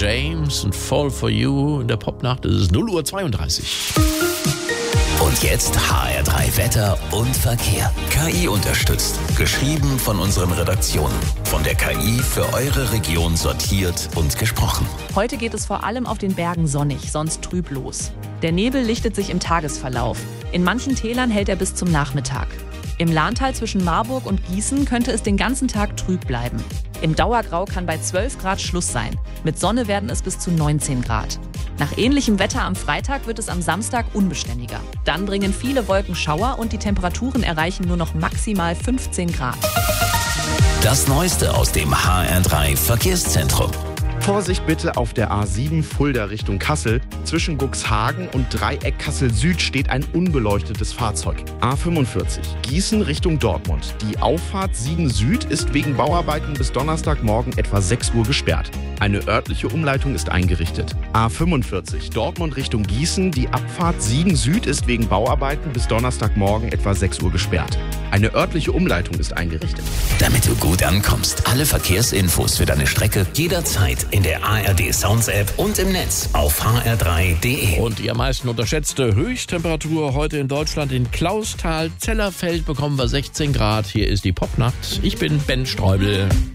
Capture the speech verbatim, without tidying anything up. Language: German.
James und Fall for You in der Popnacht. Es ist null Uhr zweiunddreißig. Und jetzt H R drei Wetter und Verkehr. K I unterstützt. Geschrieben von unseren Redaktionen. Von der K I für eure Region sortiert und gesprochen. Heute geht es vor allem auf den Bergen sonnig, sonst trüblos. Der Nebel lichtet sich im Tagesverlauf. In manchen Tälern hält er bis zum Nachmittag. Im Lahntal zwischen Marburg und Gießen könnte es den ganzen Tag trüb bleiben. Im Dauergrau kann bei zwölf Grad Schluss sein. Mit Sonne werden es bis zu neunzehn Grad. Nach ähnlichem Wetter am Freitag wird es am Samstag unbeständiger. Dann bringen viele Wolkenschauer und die Temperaturen erreichen nur noch maximal fünfzehn Grad. Das Neueste aus dem H R drei Verkehrszentrum. Vorsicht bitte auf der A sieben Fulda Richtung Kassel. Zwischen Cuxhagen und Dreieck Kassel Süd steht ein unbeleuchtetes Fahrzeug. A fünfundvierzig Gießen Richtung Dortmund. Die Auffahrt Siegen Süd ist wegen Bauarbeiten bis Donnerstagmorgen etwa sechs Uhr gesperrt. Eine örtliche Umleitung ist eingerichtet. A fünfundvierzig Dortmund Richtung Gießen. Die Abfahrt Siegen Süd ist wegen Bauarbeiten bis Donnerstagmorgen etwa sechs Uhr gesperrt. Eine örtliche Umleitung ist eingerichtet. Damit du gut ankommst, alle Verkehrsinfos für deine Strecke jederzeit in der A R D Sounds App und im Netz auf h r drei punkt d e. Und die am meisten unterschätzte Höchsttemperatur heute in Deutschland in Clausthal-Zellerfeld bekommen wir sechzehn Grad. Hier ist die Popnacht. Ich bin Ben Streubel.